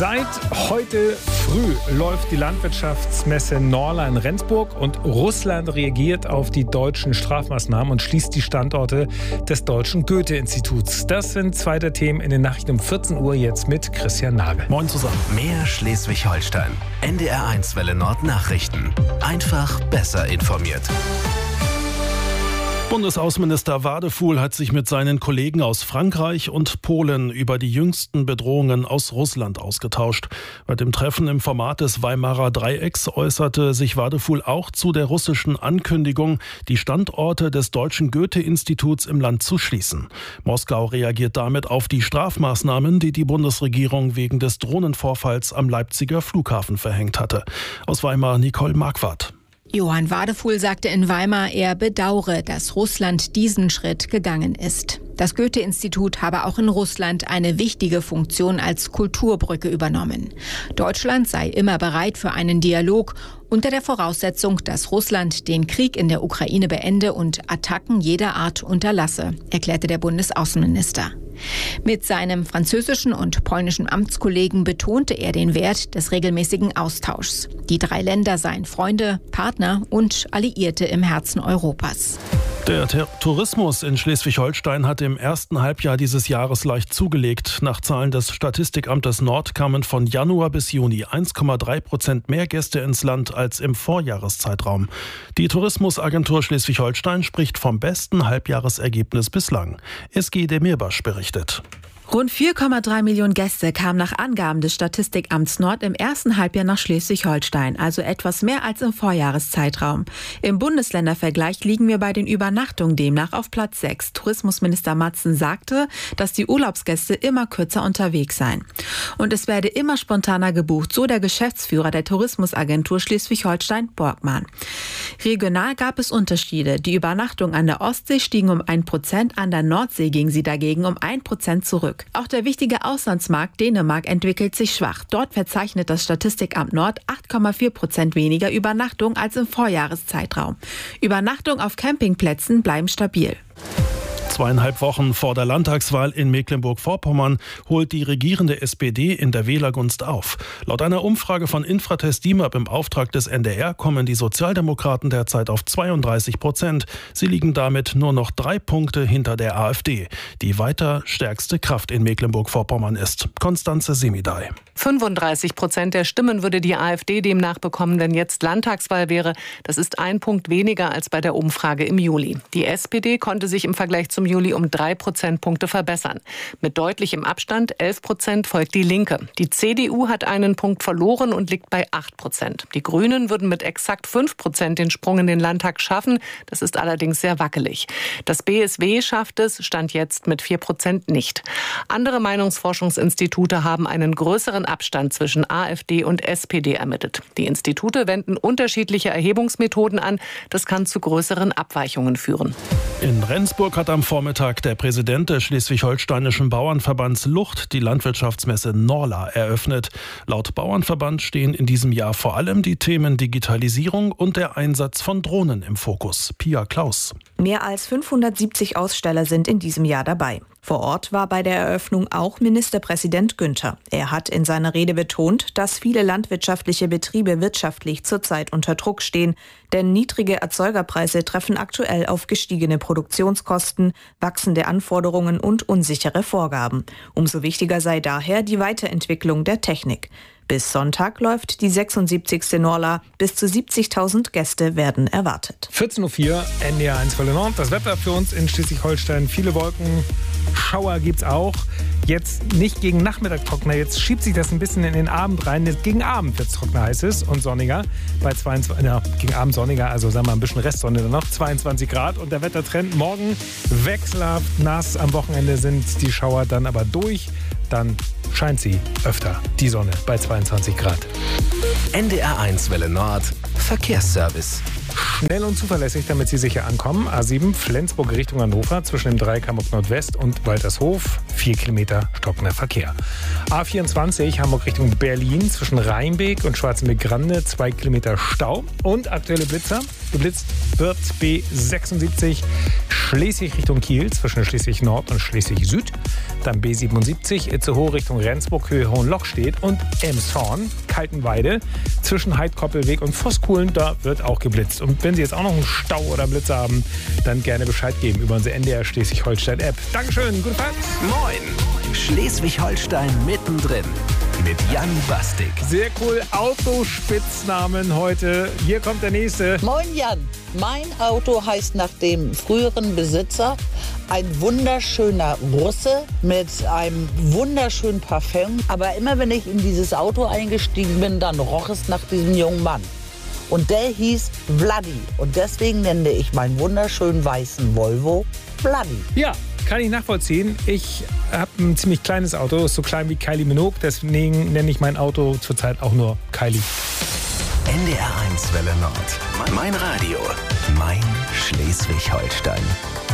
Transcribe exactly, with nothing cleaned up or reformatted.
Seit heute früh läuft die Landwirtschaftsmesse Norla in Rendsburg und Russland reagiert auf die deutschen Strafmaßnahmen und schließt die Standorte des Deutschen Goethe-Instituts. Das sind zwei der Themen in den Nachrichten um vierzehn Uhr jetzt mit Christian Nagel. Moin zusammen. Mehr Schleswig-Holstein. N D R eins Welle Nord Nachrichten. Einfach besser informiert. Bundesaußenminister Wadefuhl hat sich mit seinen Kollegen aus Frankreich und Polen über die jüngsten Bedrohungen aus Russland ausgetauscht. Bei dem Treffen im Format des Weimarer Dreiecks äußerte sich Wadefuhl auch zu der russischen Ankündigung, die Standorte des Deutschen Goethe-Instituts im Land zu schließen. Moskau reagiert damit auf die Strafmaßnahmen, die die Bundesregierung wegen des Drohnenvorfalls am Leipziger Flughafen verhängt hatte. Aus Weimar Nicole Marquardt. Johann Wadefuhl sagte in Weimar, er bedauere, dass Russland diesen Schritt gegangen ist. Das Goethe-Institut habe auch in Russland eine wichtige Funktion als Kulturbrücke übernommen. Deutschland sei immer bereit für einen Dialog unter der Voraussetzung, dass Russland den Krieg in der Ukraine beende und Attacken jeder Art unterlasse, erklärte der Bundesaußenminister. Mit seinem französischen und polnischen Amtskollegen betonte er den Wert des regelmäßigen Austauschs. Die drei Länder seien Freunde, Partner und Alliierte im Herzen Europas. Der Ter- Tourismus in Schleswig-Holstein hat im ersten Halbjahr dieses Jahres leicht zugelegt. Nach Zahlen des Statistikamtes Nord kamen von Januar bis Juni eins Komma drei Prozent mehr Gäste ins Land als im Vorjahreszeitraum. Die Tourismusagentur Schleswig-Holstein spricht vom besten Halbjahresergebnis bislang. S G Demirbasch berichtet. Rund vier Komma drei Millionen Gäste kamen nach Angaben des Statistikamts Nord im ersten Halbjahr nach Schleswig-Holstein, also etwas mehr als im Vorjahreszeitraum. Im Bundesländervergleich liegen wir bei den Übernachtungen demnach auf Platz sechs. Tourismusminister Matzen sagte, dass die Urlaubsgäste immer kürzer unterwegs seien. Und es werde immer spontaner gebucht, so der Geschäftsführer der Tourismusagentur Schleswig-Holstein, Borgmann. Regional gab es Unterschiede. Die Übernachtungen an der Ostsee stiegen um ein Prozent, an der Nordsee gingen sie dagegen um ein Prozent zurück. Auch der wichtige Auslandsmarkt Dänemark entwickelt sich schwach. Dort verzeichnet das Statistikamt Nord acht Komma vier Prozent weniger Übernachtungen als im Vorjahreszeitraum. Übernachtungen auf Campingplätzen bleiben stabil. Zweieinhalb Wochen vor der Landtagswahl in Mecklenburg-Vorpommern holt die regierende S P D in der Wählergunst auf. Laut einer Umfrage von Infratest D I M A P im Auftrag des N D R kommen die Sozialdemokraten derzeit auf zweiunddreißig Prozent. Sie liegen damit nur noch drei Punkte hinter der AfD, die weiter stärkste Kraft in Mecklenburg-Vorpommern ist. Konstanze Semidai. fünfunddreißig Prozent der Stimmen würde die AfD demnach bekommen, wenn jetzt Landtagswahl wäre. Das ist ein Punkt weniger als bei der Umfrage im Juli. Die S P D konnte sich im Vergleich zum Juli um drei Prozentpunkte verbessern. Mit deutlichem Abstand, elf Prozent, folgt die Linke. Die C D U hat einen Punkt verloren und liegt bei acht Prozent. Die Grünen würden mit exakt fünf Prozent den Sprung in den Landtag schaffen. Das ist allerdings sehr wackelig. Das B S W schafft es, Stand jetzt, mit vier Prozent nicht. Andere Meinungsforschungsinstitute haben einen größeren Abstand zwischen AfD und S P D ermittelt. Die Institute wenden unterschiedliche Erhebungsmethoden an. Das kann zu größeren Abweichungen führen. In Rendsburg hat am Vormittag der Präsident des schleswig-holsteinischen Bauernverbands Lucht die Landwirtschaftsmesse Norla eröffnet. Laut Bauernverband stehen in diesem Jahr vor allem die Themen Digitalisierung und der Einsatz von Drohnen im Fokus. Pia Klaus. Mehr als fünfhundertsiebzig Aussteller sind in diesem Jahr dabei. Vor Ort war bei der Eröffnung auch Ministerpräsident Günther. Er hat in seiner Rede betont, dass viele landwirtschaftliche Betriebe wirtschaftlich zurzeit unter Druck stehen, denn niedrige Erzeugerpreise treffen aktuell auf gestiegene Produktionskosten, wachsende Anforderungen und unsichere Vorgaben. Umso wichtiger sei daher die Weiterentwicklung der Technik. Bis Sonntag läuft die sechsundsiebzigste Norla. Bis zu siebzigtausend Gäste werden erwartet. vierzehn Uhr vier, N D R eins Welle Nord. Das Wetter für uns in Schleswig-Holstein. Viele Wolken, Schauer gibt's auch. Jetzt nicht gegen Nachmittag trockener, jetzt schiebt sich das ein bisschen in den Abend rein. Jetzt gegen Abend wird's trockener, heißt es, und sonniger. Bei zweiundzwanzig, ja, gegen Abend sonniger, also sagen wir mal ein bisschen Restsonne dann noch, zweiundzwanzig Grad. Und der Wettertrend morgen wechselhaft nass. Am Wochenende sind die Schauer dann aber durch. Dann scheint sie öfter, die Sonne, bei zweiundzwanzig Grad. N D R eins Welle Nord Verkehrsservice. Schnell und zuverlässig, damit Sie sicher ankommen. A sieben Flensburg Richtung Hannover zwischen dem Dreieck Hamburg Nordwest und Waltershof. Vier Kilometer stockender Verkehr. A vierundzwanzig Hamburg Richtung Berlin zwischen Rheinbeek und Schwarzenbeck-Grande. Zwei Kilometer Stau. Und aktuelle Blitzer. Geblitzt wird B sechsundsiebzig Schleswig Richtung Kiel zwischen Schleswig Nord und Schleswig Süd. Dann B siebenundsiebzig Itzehoe Richtung Rendsburg, Höhe Hohenlochstedt und Elmshorn, Kaltenweide zwischen Heidkoppelweg und Voskuhlen. Da wird auch geblitzt. Und wenn Sie jetzt auch noch einen Stau oder Blitzer haben, dann gerne Bescheid geben über unsere N D R Schleswig-Holstein-App. Dankeschön, gute Fahrt. Moin, Schleswig-Holstein mittendrin mit Jan Bastik. Sehr cool, Autospitznamen heute. Hier kommt der nächste. Moin Jan, mein Auto heißt nach dem früheren Besitzer ein wunderschöner Russe mit einem wunderschönen Parfüm. Aber immer wenn ich in dieses Auto eingestiegen bin, dann roch es nach diesem jungen Mann. Und der hieß Vladi. Und deswegen nenne ich meinen wunderschönen weißen Volvo Vladi. Ja, kann ich nachvollziehen. Ich habe ein ziemlich kleines Auto, ist so klein wie Kylie Minogue. Deswegen nenne ich mein Auto zurzeit auch nur Kylie. N D R eins Welle Nord. Mein Radio. Mein Schleswig-Holstein.